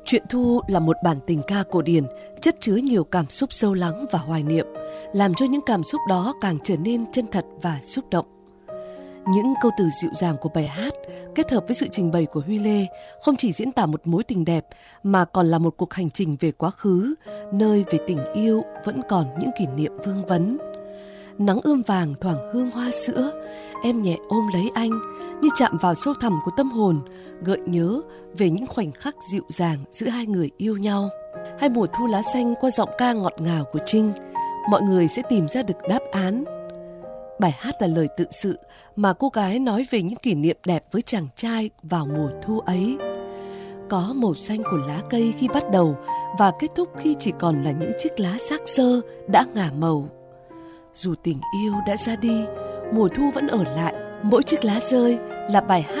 Truyện Thu là một bản tình ca cổ điển chất chứa nhiều cảm xúc sâu lắng và hoài niệm, làm cho những cảm xúc đó càng trở nên chân thật và xúc động. Những câu từ dịu dàng của bài hát kết hợp với sự trình bày của Huy Lê không chỉ diễn tả một mối tình đẹp mà còn là một cuộc hành trình về quá khứ, nơi về tình yêu vẫn còn những kỷ niệm vương vấn. Nắng ươm vàng thoảng hương hoa sữa, em nhẹ ôm lấy anh như chạm vào sâu thẳm của tâm hồn, gợi nhớ về những khoảnh khắc dịu dàng giữa hai người yêu nhau. Hay Mùa thu lá xanh qua giọng ca ngọt ngào của Trinh, mọi người sẽ tìm ra được đáp án. Bài hát là lời tự sự mà cô gái nói về những kỷ niệm đẹp với chàng trai vào mùa thu ấy. Có màu xanh của lá cây khi bắt đầu và kết thúc khi chỉ còn là những chiếc lá xác xơ đã ngả màu. Dù tình yêu đã ra đi, mùa thu vẫn ở lại, mỗi chiếc lá rơi là bài hát